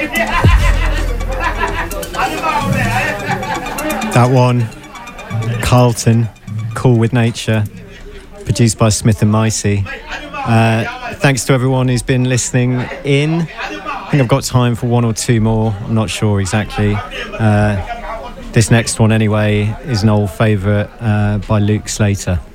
That one, Carlton, Cool with Nature, produced by Smith and Micey. Thanks to everyone who's been listening in. I think I've got time for one or two more, I'm not sure exactly. This next one anyway is an old favourite by Luke Slater.